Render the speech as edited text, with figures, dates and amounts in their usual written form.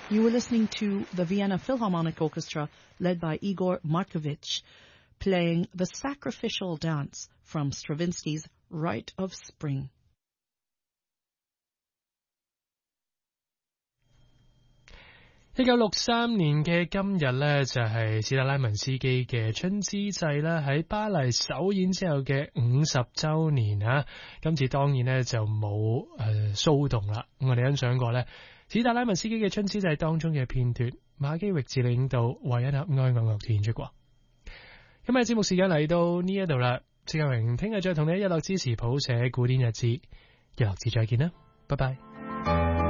You were listening to the Vienna Philharmonic Orchestra, led by Igor Markovich, playing the Sacrificial Dance from Stravinsky's Rite of Spring. 1963年嘅今日呢，就係史特拉文斯基嘅春之祭啦，喺巴黎首演之後嘅50週年啊！今次當然呢就冇騷動啦。我哋欣賞過呢史特拉文斯基嘅春之祭當中嘅片段，馬基域治領導維也納愛樂樂團演出過。今日節目時間嚟到呢一度啦，謝家榮聽日再同你一樂支持譜寫古典日誌，一樂誌再見啦，拜拜。